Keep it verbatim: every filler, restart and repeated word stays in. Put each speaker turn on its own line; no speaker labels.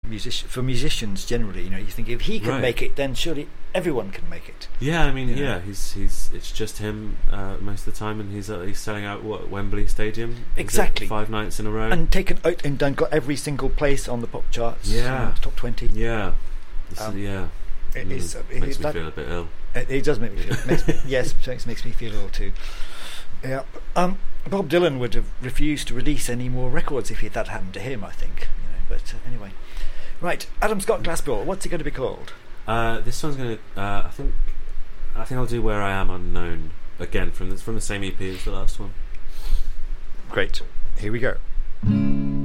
music for musicians generally. You know, you think if he can
Right.
make it, then surely everyone can make it.
Yeah, I mean,
Yeah.
yeah, he's he's it's just him uh, most of the time, and he's uh, he's selling out what Wembley Stadium. Is it
Exactly.
five nights in a row.
And taken out and done got every single place on the pop charts.
Yeah.
you know, top twenty.
yeah, This is-
Um,
yeah,
It
Mm,
is. It,
makes
is
me
that,
feel a bit ill.
it, it does make me feel. Makes me, yes, makes, makes me feel ill too. Yeah. Um, Bob Dylan would have refused to release any more records if it, that happened to him. I think. You know. But uh, anyway, right. Adam Scott Glassball. What's it going to be called?
Uh, this one's gonna. Uh, I think. I think I'll do Where I Am Unknown again from the, from the same E P as the last one.
Great. Here we go.